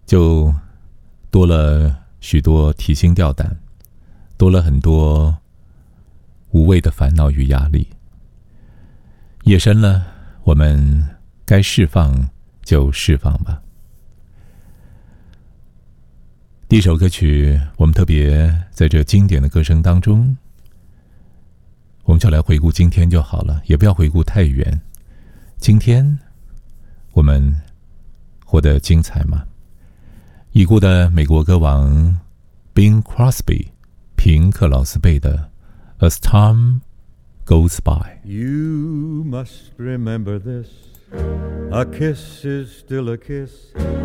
就多了许多提心吊胆，多了很多无谓的烦恼与压力。夜深了，我们该释放就释放吧。第一首歌曲，我们特别在这经典的歌声当中，我们就来回顾今天就好了，也不要回顾太远。今天我们活得精彩吗？已故的美国歌王 Bing Crosby 平克劳斯贝的 As Time Goes By。 You must remember this, a kiss is still a kiss,